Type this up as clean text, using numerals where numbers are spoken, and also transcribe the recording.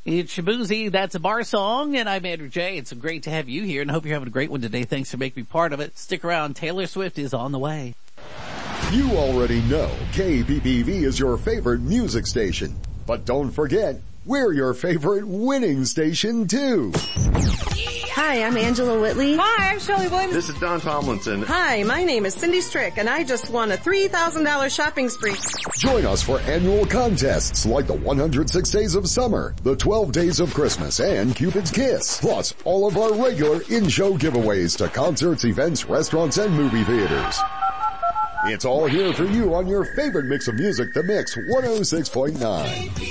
It's Shabuzi, that's a bar song, and I'm Andrew J. It's great to have you here, and I hope you're having a great one today. Thanks for making me part of it. Stick around, Taylor Swift is on the way. You already know KBBV is your favorite music station. But don't forget, we're your favorite winning station too. Hi, I'm Angela Whitley. Hi, I'm Shelley Williams. This is Don Tomlinson. Hi, my name is Cindy Strick, and I just won a $3,000 shopping spree. Join us for annual contests like the 106 Days of Summer, the 12 Days of Christmas, and Cupid's Kiss. Plus, all of our regular in-show giveaways to concerts, events, restaurants, and movie theaters. It's all here for you on your favorite mix of music, The Mix 106.9.